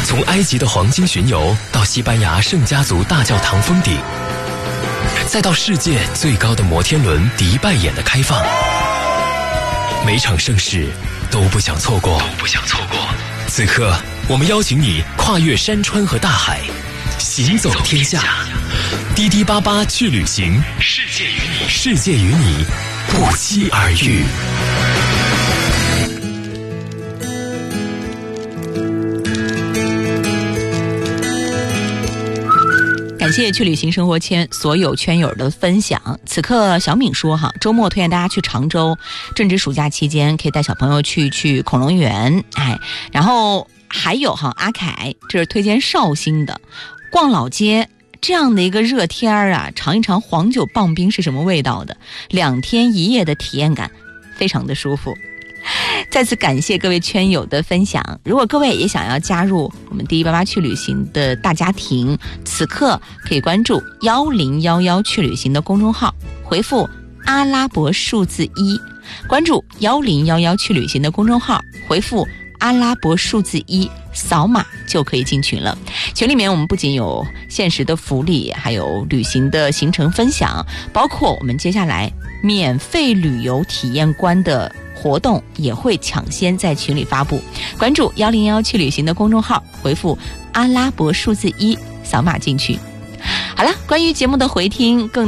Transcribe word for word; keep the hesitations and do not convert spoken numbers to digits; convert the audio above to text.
从埃及的黄金巡游到西班牙圣家族大教堂峰顶，再到世界最高的摩天轮迪拜眼的开放，每场盛事都不想错过，都不想错过。此刻，我们邀请你跨越山川和大海，行走天下。滴滴八八去旅行，世界与你，世界与你不期而遇。 感谢去旅行生活圈所有圈友的分享。此刻小敏说哈，周末推荐大家去常州，正值暑假期间，可以带小朋友去去恐龙园。哎，然后还有哈，阿凯这是推荐绍兴的，逛老街这样的一个热天儿啊，尝一尝黄酒棒冰是什么味道的，两天一夜的体验感非常的舒服。再次感谢各位圈友的分享，如果各位也想要加入我们滴滴八八去旅行的大家庭，此刻可以关注幺零幺幺去旅行的公众号，回复阿拉伯数字一，关注幺零幺幺去旅行的公众号，回复阿拉伯数字一，扫码就可以进群了。群里面我们不仅有限时的福利，还有旅行的行程分享，包括我们接下来免费旅游体验官的活动也会抢先在群里发布。关注幺零幺幺去旅行的公众号，回复阿拉伯数字一，扫码进群。好了，关于节目的回听更